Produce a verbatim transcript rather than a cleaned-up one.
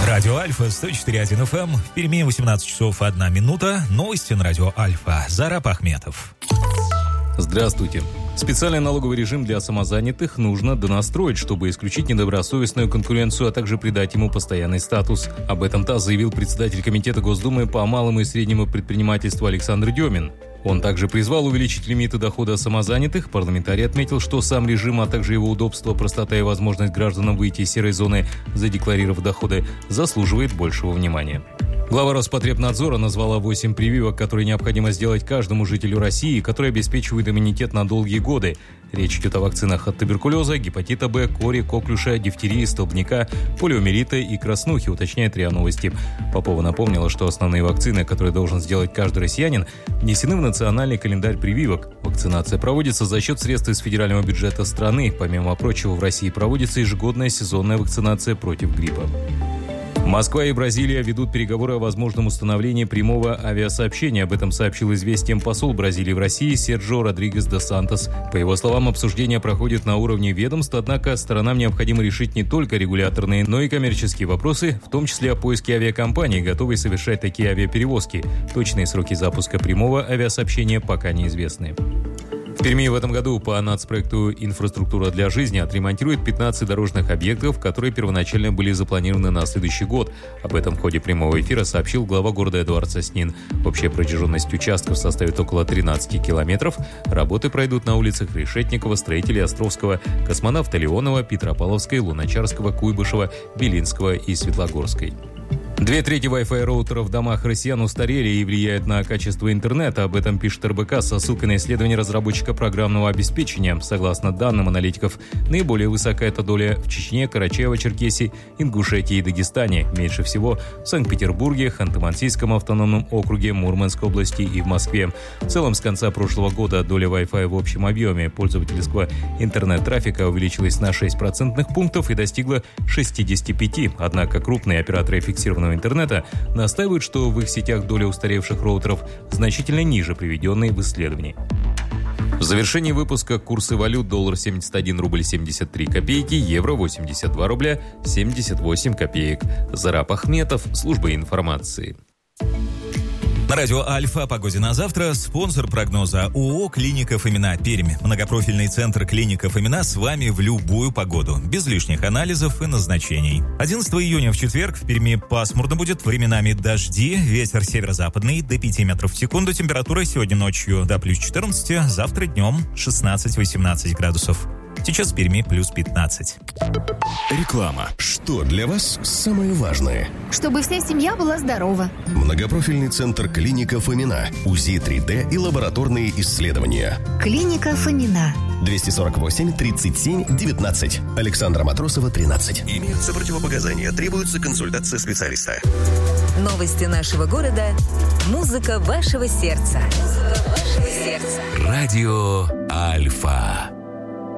Радио Альфа, сто четыре и один эф эм. В Перми восемнадцать часов одна минута. Новости на Радио Альфа. Зараб Ахметов. Здравствуйте. Специальный налоговый режим для самозанятых нужно донастроить, чтобы исключить недобросовестную конкуренцию, а также придать ему постоянный статус. Об этом ТАСС заявил председатель Комитета Госдумы по малому и среднему предпринимательству Александр Дёмин. Он также призвал увеличить лимиты дохода самозанятых. Парламентарий отметил, что сам режим, а также его удобство, простота и возможность гражданам выйти из серой зоны, задекларировав доходы, заслуживает большего внимания. Глава Роспотребнадзора назвала восемь прививок, которые необходимо сделать каждому жителю России, которые обеспечивают иммунитет на долгие годы. Речь идет о вакцинах от туберкулеза, гепатита Б, кори, коклюша, дифтерии, столбняка, полиомиелита и краснухи, уточняет РИА Новости. Попова напомнила, что основные вакцины, которые должен сделать каждый россиянин, внесены в национальный календарь прививок. Вакцинация проводится за счет средств из федерального бюджета страны. Помимо прочего, в России проводится ежегодная сезонная вакцинация против гриппа. Москва и Бразилия ведут переговоры о возможном установлении прямого авиасообщения. Об этом сообщил «Известиям» посол Бразилии в России Серджио Родригес де Сантос. По его словам, обсуждение проходит на уровне ведомств, однако сторонам необходимо решить не только регуляторные, но и коммерческие вопросы, в том числе о поиске авиакомпаний, готовой совершать такие авиаперевозки. Точные сроки запуска прямого авиасообщения пока неизвестны. В Перми в этом году по нацпроекту «Инфраструктура для жизни» отремонтируют пятнадцать дорожных объектов, которые первоначально были запланированы на следующий год. Об этом в ходе прямого эфира сообщил глава города Эдуард Соснин. Общая протяженность участков составит около тринадцати километров. Работы пройдут на улицах Решетникова, Строителей Островского, Космонавта Леонова, Петропавловской, Луначарского, Куйбышева, Белинского и Светлогорской. Две трети Wi-Fi роутеров в домах россиян устарели и влияют на качество интернета. Об этом пишет эр бэ ка со ссылкой на исследование разработчика программного обеспечения. Согласно данным аналитиков, наиболее высока эта доля в Чечне, Карачаево-Черкесии, Ингушетии и Дагестане. Меньше всего в Санкт-Петербурге, Ханты-Мансийском автономном округе, Мурманской области и в Москве. В целом, с конца прошлого года доля Wi-Fi в общем объеме пользовательского интернет-трафика увеличилась на шесть процентных пунктов и достигла шестидесяти пяти. Однако крупные операторы фиксированного интернета настаивают, что в их сетях доля устаревших роутеров значительно ниже приведенной в исследовании. В завершении выпуска курсы валют: доллар семьдесят один рубль семьдесят три копейки, евро восемьдесят два рубля семьдесят восемь копеек. Зараб Ахметов, служба информации. На радио Альфа о погоде на завтра. Спонсор прогноза ООО «Клиника Фомина», Пермь. Многопрофильный центр «Клиника Фомина» с вами в любую погоду, без лишних анализов и назначений. одиннадцатого июня в четверг в Перми пасмурно будет, временами дожди, ветер северо-западный до пяти метров в секунду. Температура сегодня ночью до плюс четырнадцати, завтра днем шестнадцать-восемнадцать градусов. Сейчас в Перми плюс пятнадцать. Реклама. Что для вас самое важное? Чтобы вся семья была здорова. Многопрофильный центр «Клиника Фомина». УЗИ три дэ и лабораторные исследования. Клиника Фомина. двести сорок восемь тридцать семь девятнадцать. Александра Матросова, тринадцать. Имеются противопоказания. Требуется консультация специалиста. Новости нашего города. Музыка вашего сердца. Музыка вашего сердца. Радио Альфа.